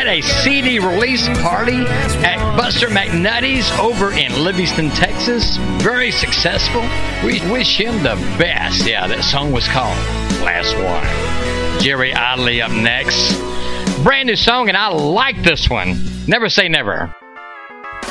had a CD release party at Buster McNutty's over in Livingston, Texas. Very successful. We wish him the best. Yeah, that song was called Last One. Jerry Idley up next. Brand new song, and I like this one. Never Say Never.